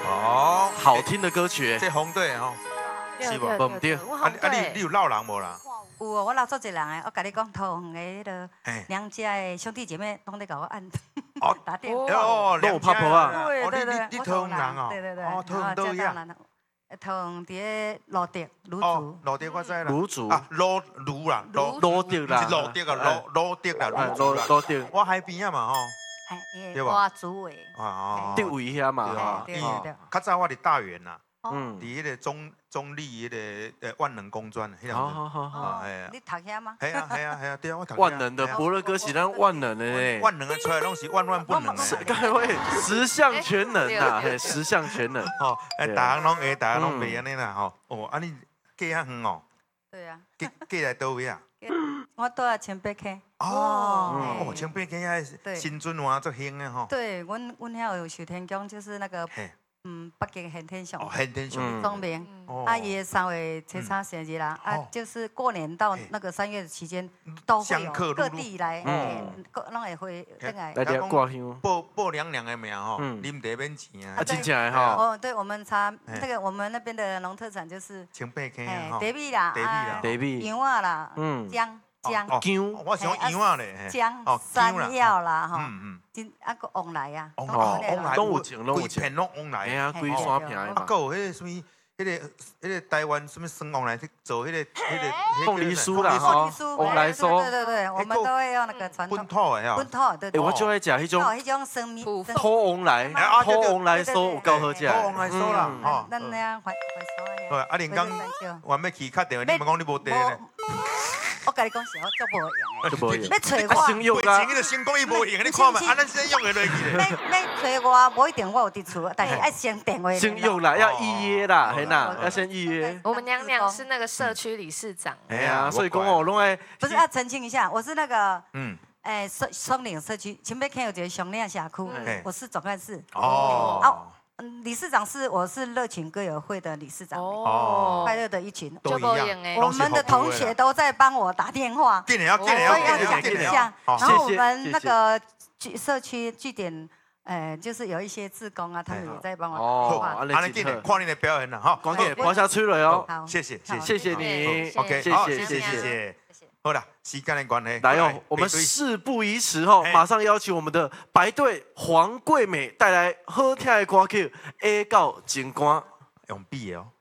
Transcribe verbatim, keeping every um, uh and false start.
哦， 好听的歌曲。 这红队吼，是无？ 无唔对。 啊啊，你你有闹人无啦？ 有哦，我老做一人诶，我甲你讲，桃园诶，迄个娘家诶兄弟姐妹拢在甲我按打电话。 哦， 拢有拍婆啊？ 对对对， 你桃园人哦？ 对对对， 哦，桃园倒呀？ 桃园伫个罗德卢哦， 竹。 罗德我知啦。 卢竹啊，罗卢啦，罗罗德啦， 是罗德啊，罗罗德啦， 罗罗德。 我海边啊嘛吼。 对吧？竹围。 哦， 德围遐嘛。 对对对。较早我伫大园呐。嗯，伫迄个中中立迄个呃万能工专，迄好好好好， 哎呀，你读遐吗？ 系啊系啊系啊，对啊，我读。 万能的伯乐哥是咱万能的呢， 万能的出来拢是万万不能的。 该会十项全能呐，嘿，十项全能。 哦，哎，大家拢会，大家拢袂安尼啦吼。哦，啊你嫁遐远哦？ 对啊。 嫁嫁来倒位啊？ 我住在千八溪。 哦，哦，千八溪遐新春花足兴的吼。 对，阮阮遐有许天宫，就是那个。嗯，北京恒天祥， 恒天祥钟明，啊，伊的三月初三生日啦，啊，就是过年到那个三月的期间，都会有各地来，各拢会会进来。 来点挂香， 报报娘娘的名吼，啉茶免钱啊。 啊，真正的吼。 哦，对，我们茶那个我们那边的农特产就是千八溪啊，茶米啦， 茶米， 杨啊啦，姜。姜、 姜， 我想杨啊嘞， 姜、山药啦，哈，真啊个往来啊， 往来，往来，拢有情，拢有情， 片拢往来， 哎呀，规山片的嘛。 啊，还有迄个什么，迄个迄个台湾什么酸往来去做迄个迄个凤梨酥啦，哈，往来酥， 对对对，我们都会用那个传统本土的哈， 本土对对。 我就爱食迄种， 迄种生米， 土往来，土往来酥有够好食。 土往来酥啦， 哈，咱那样回回酥对，啊，连刚原要去敲电话，你咪讲你无地咧。 我跟你讲是我做无用， 做无用。 要找我， 先用啦。 以前就先讲伊无用，你看嘛，啊，咱先用的落去咧。 要要找我，无一定我有伫厝，但是要先电话。 先用啦，要预约啦，嘿呐，要先预约。 我们娘娘是那个社区理事长。 哎呀，所以讲哦，拢爱。 不是要澄清一下，我是那个嗯，哎，松松岭社区前面看有一个熊岭峡谷，我是总干事。哦。嗯，理事长是我是热情歌友会的理事长哦，快乐的一群， 都一样。 我们的同学都在帮我打电话， 所以要讲一下。然后我们那个社区据点，呃，就是有一些志工啊，他们也在帮我打电话。 哦，安尼记得看你的表演了哈， 光给华夏吹了哟。 好，谢谢， 谢谢你 ，OK， 谢谢，谢谢。 好啦，时间的关系， 来哦，我们事不宜迟哦，马上邀请我们的白队黄桂美带来好听的歌曲《A 到情歌》， 用笔的哦。